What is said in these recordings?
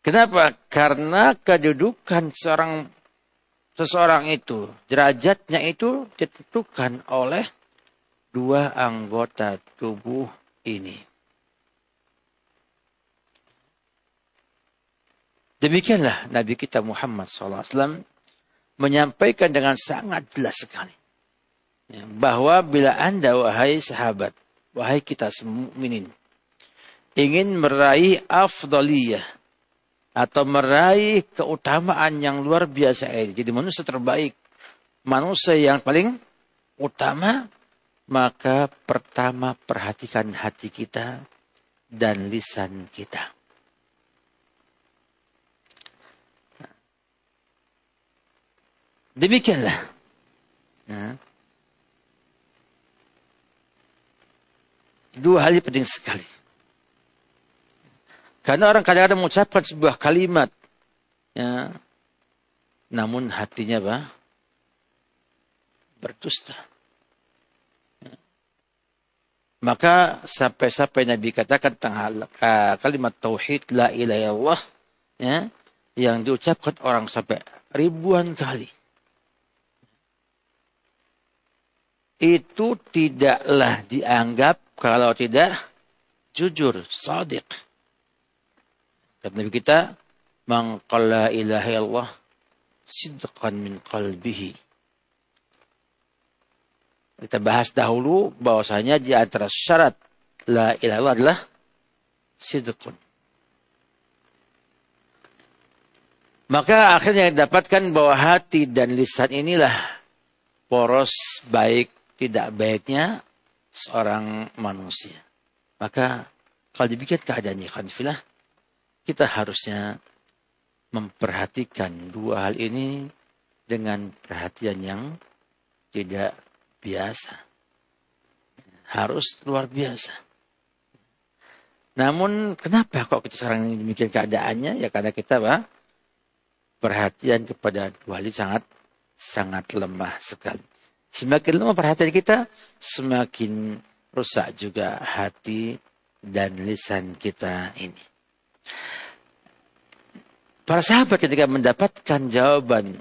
Kenapa? Karena kedudukan seseorang itu, derajatnya itu ditentukan oleh dua anggota tubuh ini. Demikianlah Nabi kita Muhammad SAW menyampaikan dengan sangat jelas sekali. Bahwa bila Anda, wahai sahabat, wahai kita mukminin, ingin meraih afdaliyah atau meraih keutamaan yang luar biasa ini, jadi manusia terbaik, manusia yang paling utama, maka pertama perhatikan hati kita dan lisan kita. Demikianlah. Dua hal ini penting sekali. Karena orang kadang-kadang mengucapkan sebuah kalimat, namun hatinya berdusta. Maka sampai Nabi katakan tentang kalimat tauhid la ilaha illallah, yang diucapkan orang sampai ribuan kali, itu tidaklah dianggap kalau tidak jujur, shadiq. Kata Nabi kita, man qala ilaha illallah sidqan min qalbihi. Kita bahas dahulu bahwasanya di antara syarat la ilaha illallah adalah sidqun. Maka akhirnya didapatkan bahwa hati dan lisan inilah poros baik tidak baiknya seorang manusia. Maka kalau demikian keadaannya khanfilah, kita harusnya memperhatikan dua hal ini dengan perhatian yang tidak biasa. Harus luar biasa. Namun kenapa kok kita sekarang ini demikian keadaannya? Ya karena kita perhatian kepada dua hal ini sangat lemah sekali. Semakin lemah perhatian kita, semakin rusak juga hati dan lisan kita ini. Para sahabat ketika mendapatkan jawaban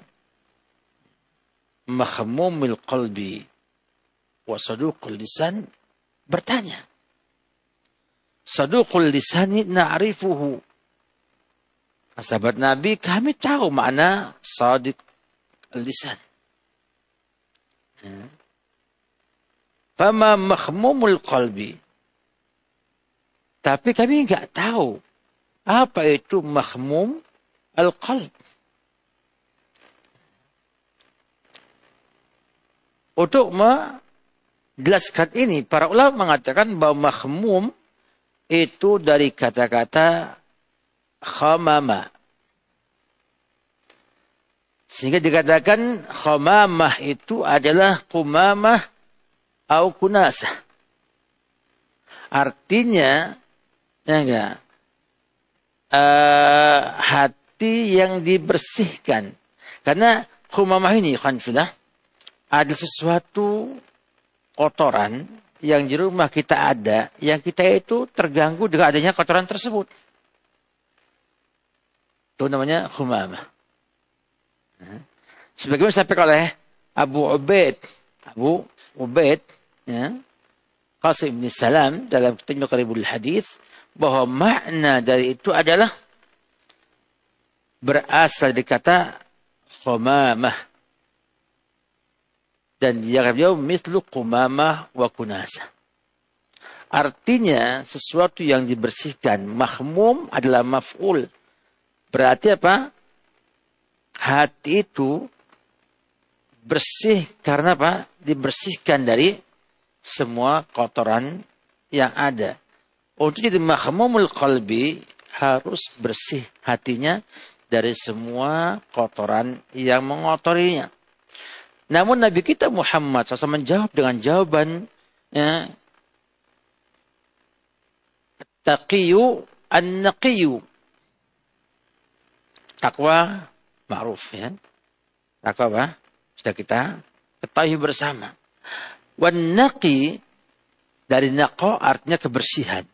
mahmumil qalbi wa saduqul lisan, bertanya. Saduqul lisani na'rifuhu. Sahabat Nabi, kami tahu makna sadiq lisan. Fama mahmumul qalbi. Tapi kami enggak tahu apa itu mahmum al-qalb. Untuk menjelaskan ini, para ulama mengatakan bahwa mahmum itu dari kata-kata khamama. Sehingga dikatakan khamamah itu adalah kumamah atau kunasah. Artinya, hati yang dibersihkan. Karena kumamah ini, khanfilah, ada sesuatu kotoran yang di rumah kita ada, yang kita itu terganggu dengan adanya kotoran tersebut. Itu namanya kumamah. Sebagaimana disampaikan oleh Abu Ubaid, Qasim bin Salam dalam kitab Qaribul Hadis, bahwa makna dari itu adalah berasal dari kata khumamah, dan dia jauh mislu qumamah wa kunasa. Artinya sesuatu yang dibersihkan. Mahmum adalah maf'ul. Berarti apa? Hati itu bersih karena apa? Dibersihkan dari semua kotoran yang ada. Untuk jadi mahmumul qalbi, harus bersih hatinya dari semua kotoran yang mengotorinya. Namun Nabi kita Muhammad SAW menjawab dengan jawaban taqiyu an-naqiyu. Takwa ma'ruf, takwa apa? Sudah kita ketahui bersama. Wan naqi dari naqa artinya kebersihan.